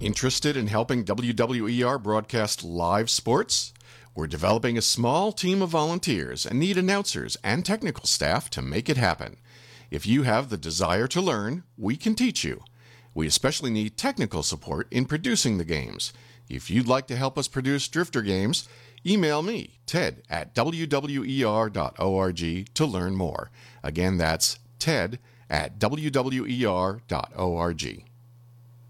Interested in helping WWER broadcast live sports? We're developing a small team of volunteers and need announcers and technical staff to make it happen. If you have the desire to learn, we can teach you. We especially need technical support in producing the games. If you'd like to help us produce Drifter games, email me, Ted, at wwer.org to learn more. Again, that's Ted at wwer.org.